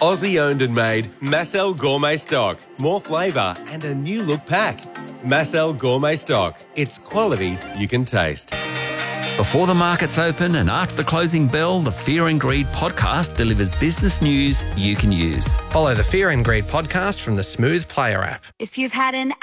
Aussie owned and made Massel Gourmet Stock. More flavour and a new look pack. Massel Gourmet Stock. It's quality you can taste. Before the markets open and after the closing bell, the Fear and Greed podcast delivers business news you can use. Follow the Fear and Greed podcast from the Smooth Player app. If you've had an